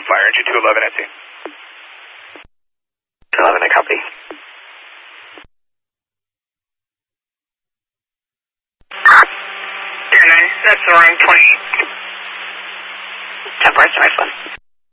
Flyer engine 211 at sea. 211, I copy. Nice. That's the wrong 28. 10 4, nice one.